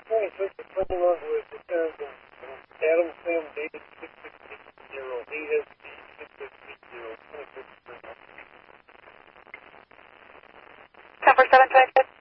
26 to 21 with returns of Adam Sam David 6660. He has the 6660. 10 for 726.